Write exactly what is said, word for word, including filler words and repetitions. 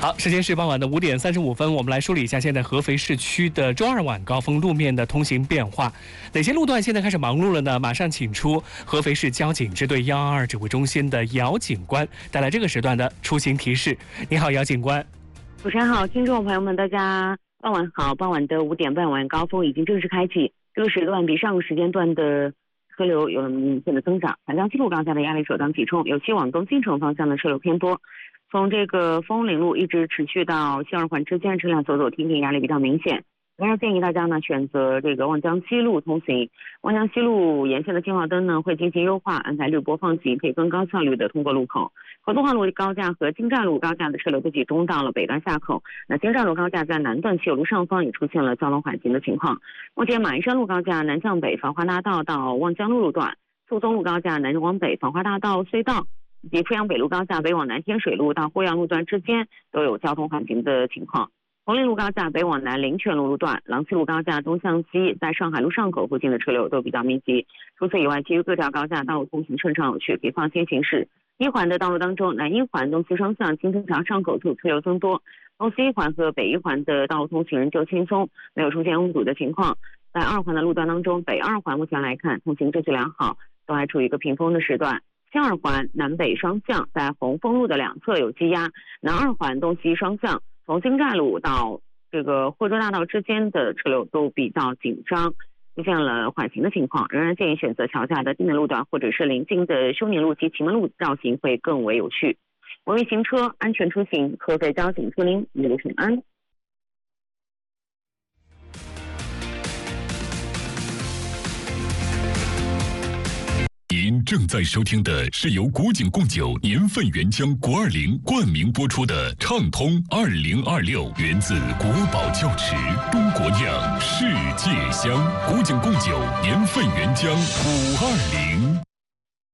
好，时间是傍晚的五点三十五分，我们来梳理一下现在合肥市区的周二晚高峰路面的通行变化。哪些路段现在开始忙碌了呢？马上请出合肥市交警支队一二二指挥中心的姚警官带来这个时段的出行提示。你好，姚警官。 主持人好，听众朋友们，大家傍晚好。傍晚的五点半晚高峰已经正式开启，这个时段比上个时间段的车流有了明显的增长。盘江西路高架的压力首当其冲，尤其往东京城方向的车流偏多。从这个枫林路一直持续到西二环之间，车辆走走停停，压力比较明显。当然建议大家呢选择这个望江西路通行。望江西路沿线的信号灯呢会进行优化，安排绿播放级，可以更高效率的通过路口。合作化路高架和京站路高架的车流都集中到了北段下口。那京站路高架在南段西有路上方也出现了交通缓行的情况。目前马鞍山路高架南向北繁华大道到望江路路段，宿松路高架南往北繁华大道隧道，以及濮阳北路高架北往南天水路到霍阳路段之间都有交通缓行的情况。红林路高架北往南灵泉路路段，郎溪路高架东向西在上海路上口附近的车流都比较密集。除此以外，其余各条高架道路通行顺畅有序，可以放心行驶。一环的道路当中，南一环东西双向金城桥上口处车流增多，东西一环和北一环的道路通行仍旧轻松，没有出现拥堵的情况。在二环的路段当中，北二环目前来看通行秩序良好，都还处于一个平峰的时段。西二环南北双向在红枫路的两侧有积压，南二环东西双向从京站路到这个惠州大道之间的车流都比较紧张，出现了缓行的情况，仍然建议选择桥下的地面路段或者是临近的修宁路及祁门路绕行会更为有序。文明行车，安全出行，合肥交警祝您一路平安。 您正在收听的是由古井贡酒年份原浆国二零冠名播出的畅通二零二六，源自国宝窖池，中国酿，世界香。古井贡酒年份原浆五二零。